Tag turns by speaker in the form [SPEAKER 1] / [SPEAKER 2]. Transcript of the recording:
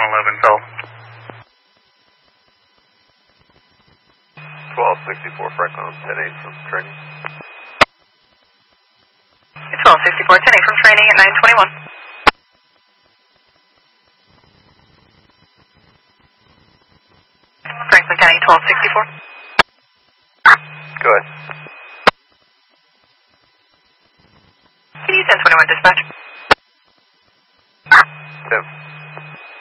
[SPEAKER 1] 111 Bell.
[SPEAKER 2] 1264 Franklin on 10-8 from training.
[SPEAKER 3] 1264, 10-8 from training at 921. Franklin County, 1264.
[SPEAKER 2] Go ahead.
[SPEAKER 3] CD 1021 dispatch.